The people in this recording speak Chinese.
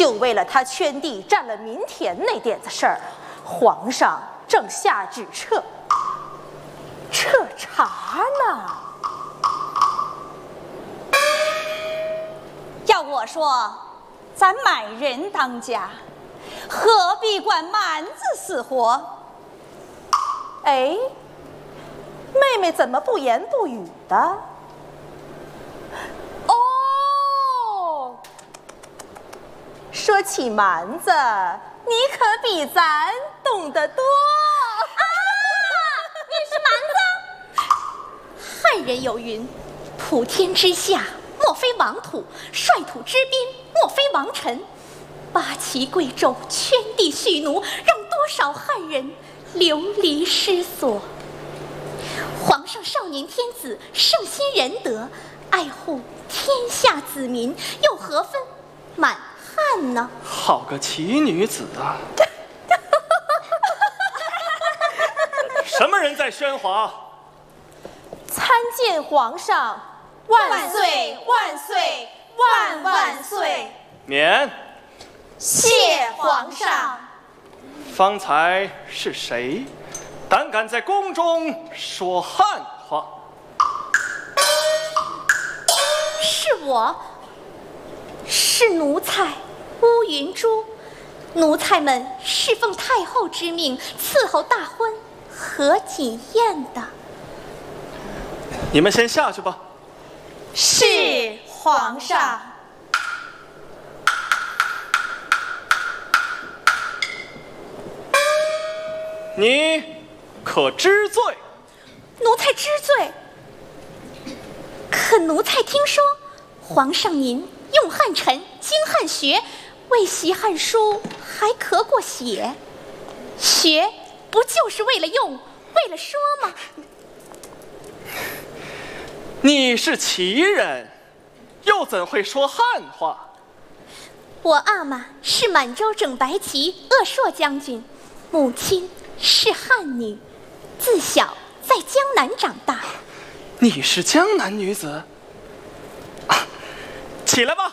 就为了他圈地占了民田那点子事儿，皇上正下旨彻查呢。 要我说，咱买人当家，何必管蛮子死活？ 哎，妹妹怎么不言不语的？哦，说起蛮子，你可比咱懂得多啊！你是蛮子？汉人有云：普天之下，莫非王土；率土之滨，莫非王臣。八旗贵胄，圈地蓄奴，让多少汉人流离失所。皇上少年天子，圣心仁德，爱护天下子民，又何分满汉呢？ 好个奇女子啊！什么人在喧哗？ 参见皇上，万岁万岁万万岁！ 免。 谢皇上。 方才是谁胆敢在宫中说汉话？ 是我，是奴才乌云珠。奴才们是奉太后之命伺候大婚何锦宴的。 你们先下去吧。 是皇上。 你可知罪？ 奴才知罪。可奴才听说，皇上您用汉臣，经汉学，为习汉书，还刻过写。学不就是为了用，为了说吗？ 你是旗人，又怎会说汉话？ 我阿玛是满洲整白旗鄂硕将军，母亲是汉女，自小在江南长大。 你是江南女子？啊，起来吧。